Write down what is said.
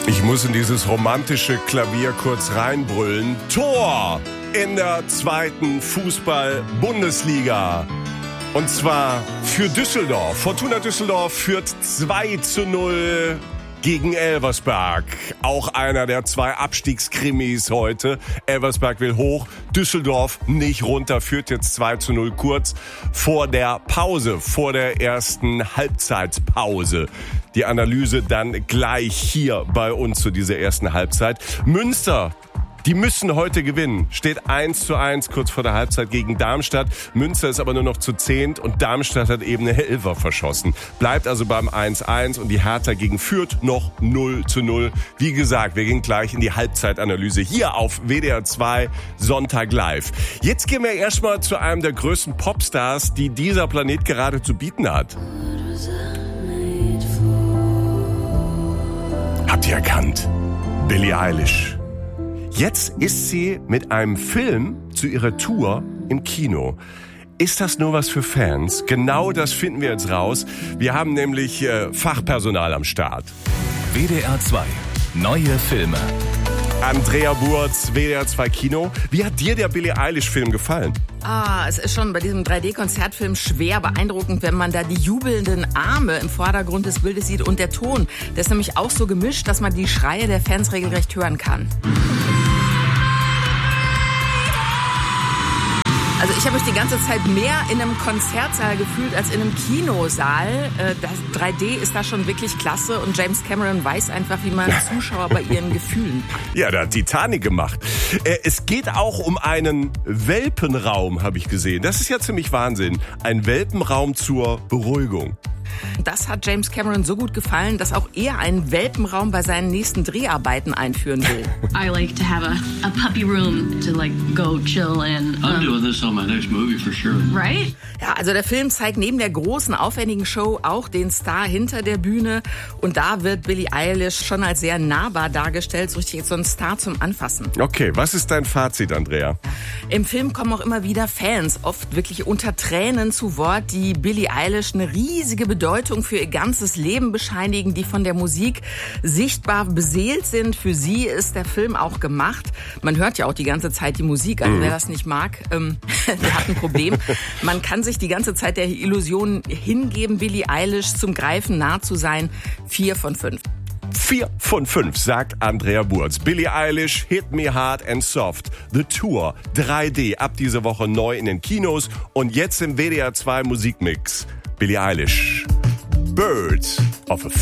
Ich muss in dieses romantische Klavier kurz reinbrüllen. Tor in der 2. Fußball-Bundesliga. Und zwar für Düsseldorf. Fortuna Düsseldorf führt 2:0 gegen Elversberg. Auch einer der 2 Abstiegskrimis heute. Elversberg will hoch, Düsseldorf nicht runter, führt jetzt 2:0 kurz vor der Pause, vor der ersten Halbzeitpause. Die Analyse dann gleich hier bei uns zu dieser ersten Halbzeit. Münster, die müssen heute gewinnen. Steht 1:1 kurz vor der Halbzeit gegen Darmstadt. Münster ist aber nur noch zu 10 und Darmstadt hat eben eine Elfer verschossen. Bleibt also beim 1:1 und die Hertha gegen Fürth noch 0:0. Wie gesagt, wir gehen gleich in die Halbzeitanalyse hier auf WDR 2 Sonntag live. Jetzt gehen wir erstmal zu einem der größten Popstars, die dieser Planet gerade zu bieten hat. Habt ihr erkannt? Billie Eilish. Jetzt ist sie mit einem Film zu ihrer Tour im Kino. Ist das nur was für Fans? Genau das finden wir jetzt raus. Wir haben nämlich Fachpersonal am Start. WDR 2. Neue Filme. Andrea Burz, WDR 2 Kino. Wie hat dir der Billie Eilish-Film gefallen? Es ist schon bei diesem 3D-Konzertfilm schwer beeindruckend, wenn man da die jubelnden Arme im Vordergrund des Bildes sieht und der Ton. Der ist nämlich auch so gemischt, dass man die Schreie der Fans regelrecht hören kann. Also ich habe mich die ganze Zeit mehr in einem Konzertsaal gefühlt als in einem Kinosaal. Das 3D ist da schon wirklich klasse und James Cameron weiß einfach, wie man Zuschauer bei ihren Gefühlen packt. Ja, der hat Titanic gemacht. Es geht auch um einen Welpenraum, habe ich gesehen. Das ist ja ziemlich Wahnsinn. Ein Welpenraum zur Beruhigung. Das hat James Cameron so gut gefallen, dass auch er einen Welpenraum bei seinen nächsten Dreharbeiten einführen will. I like to have a puppy room to like go chill in. I'm doing this on my next movie for sure. Right? Ja, also der Film zeigt neben der großen, aufwendigen Show auch den Star hinter der Bühne. Und da wird Billie Eilish schon als sehr nahbar dargestellt, so richtig so ein Star zum Anfassen. Okay, was ist dein Fazit, Andrea? Im Film kommen auch immer wieder Fans, oft wirklich unter Tränen zu Wort, die Billie Eilish eine riesige Bedeutung für ihr ganzes Leben bescheinigen, die von der Musik sichtbar beseelt sind. Für sie ist der Film auch gemacht. Man hört ja auch die ganze Zeit die Musik, also wer das nicht mag, der hat ein Problem. Man kann sich die ganze Zeit der Illusion hingeben, Billie Eilish zum Greifen nah zu sein. 4 von 5. 4 von 5, sagt Andrea Burz. Billie Eilish, Hit Me Hard and Soft. The Tour, 3D, ab dieser Woche neu in den Kinos und jetzt im WDR 2 Musikmix. Billie Eilish, Birds of a